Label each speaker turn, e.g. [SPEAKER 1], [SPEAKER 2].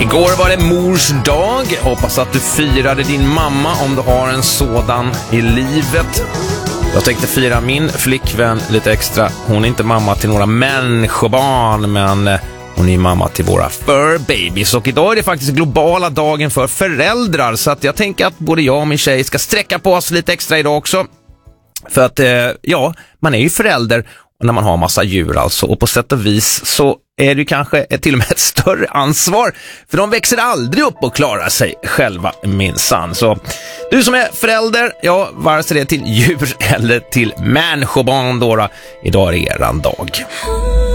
[SPEAKER 1] Igår var det mors dag. Hoppas att du firade din mamma om du har en sådan i livet. Jag tänkte fira min flickvän lite extra. Hon är inte mamma till några människobarn, men hon är mamma till våra fur babies. Och idag är det faktiskt globala dagen för föräldrar. Så att jag tänker att både jag och min tjej ska sträcka på oss lite extra idag också. För att, man är ju förälder när man har massa djur alltså. Och på sätt och vis så är det kanske till och med ett större ansvar. För de växer aldrig upp och klarar sig själva minsann. Så du som är förälder, vare sig det är till djur eller till människobarn då. Idag är det eran dag.